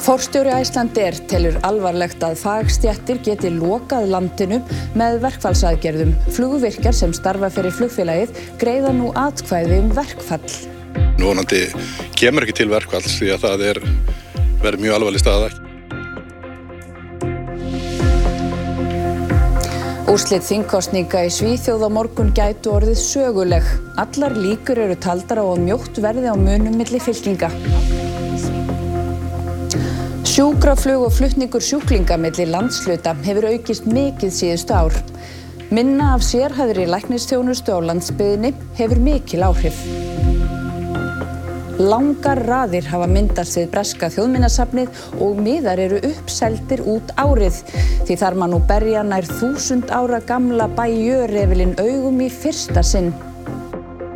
Forstjóri Icelandair telur alvarlegt að fagstéttir geti lokað landinu með verkfallsaðgerðum. Flugvirkjar sem starfa fyrir flugfélagið greiða nú atkvæði verkfall. Vonandi kemur ekki til verkfalls því að það verður mjög alvarleg staða. Úrslit þingkosninga í Svíþjóð á morgun gætu orðið söguleg. Allar líkur eru taldar á að mjótt verði á munum milli fylkinga. Sjúkraflug og flutningur sjúklinga milli landshluta hefur aukist mikið síðustu ár. Minna af sérhæfðri læknisþjónustu á landsbyggðinni hefur mikil áhrif. Langar raðir hafa myndast við breska þjóðminjasafnið og miðar eru uppseldir út árið. Því þar má nú berja nær 1000 ára gamla bæjörefilinn augum í fyrsta sinn.